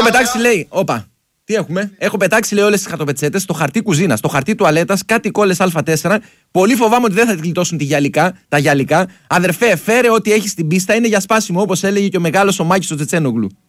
πετάξει, λέει. Όπα. Τι έχουμε. Έχω πετάξει, λέει, όλες τις χαρτοπετσέτες στο χαρτί κουζίνας, στο χαρτί τουαλέτας, κάτι κόλλες Α4. Πολύ φοβάμαι ότι δεν θα γλιτώσουν τα γυαλικά. Αδερφέ, φέρε ό,τι έχει στην πίστα, είναι για σπάσιμο, όπως έλεγε και ο μεγάλος ο Μάκης ο Τσετσένογλου.